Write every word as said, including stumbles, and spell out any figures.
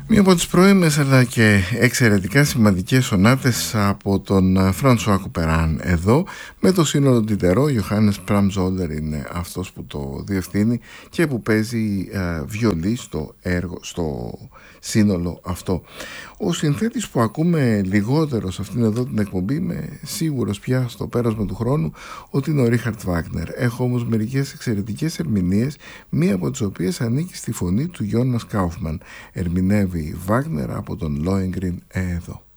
Μία από τις πρώιμες αλλά και εξαιρετικά σημαντικές σονάτες από τον Φρανσουά Κουπεράν εδώ, με το σύνολο Τιτερό. Ιωάννης Πραμζόλερ είναι αυτός που το διευθύνει και που παίζει ε, βιολί στο έργο, στο σύνολο αυτό. Ο συνθέτης που ακούμε λιγότερο σε αυτήν εδώ την εκπομπή, είμαι σίγουρος πια στο πέρασμα του χρόνου ότι είναι ο Ρίχαρτ Βάγνερ. Έχω όμως μερικές εξαιρετικές ερμηνείες, μία από τις οποίες ανήκει στη φωνή του Γιώνας Κάουφμαν. Ερμηνεύει Βάγνερ από τον Λόενγκριν εδώ.